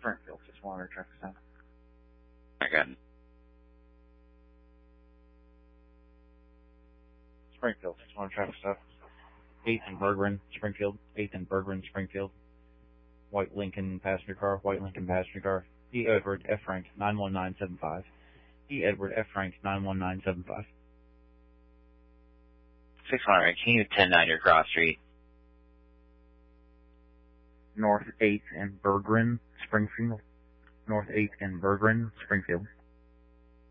Springfield, 6-100 traffic stop. I got it. Springfield, 6-100 traffic stop. 8th and Bergren, Springfield. 8th and Bergren, Springfield. White Lincoln passenger car. D. Edward F. Frank, 91975. D. Edward F. Frank, 91975. 6-100, can you 10-9 your Cross Street? North 8th and Bergren, Springfield. North 8th and Bergren, Springfield.